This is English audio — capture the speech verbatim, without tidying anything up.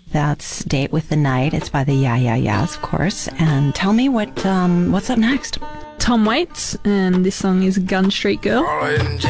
That's Date with the Night. It's by the Yeah Yeah Yeahs, of course. And tell me what um, what's up next. Tom Waits, and this song is Gun Street Girl.